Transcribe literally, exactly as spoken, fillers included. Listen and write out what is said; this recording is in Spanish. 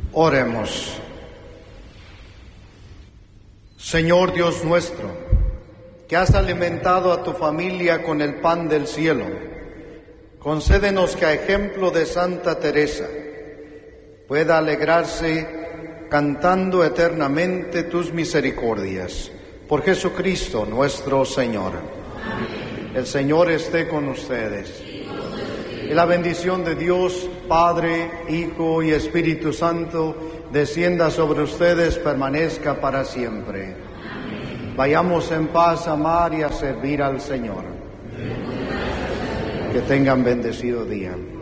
Oremos. Señor Dios nuestro, que has alimentado a tu familia con el pan del cielo, concédenos que a ejemplo de Santa Teresa pueda alegrarse cantando eternamente tus misericordias. Por Jesucristo nuestro Señor. Amén. El Señor esté con ustedes. Y la bendición de Dios, Padre, Hijo y Espíritu Santo, descienda sobre ustedes, permanezca para siempre. Amén. Vayamos en paz a amar y a servir al Señor. Que tengan bendecido día.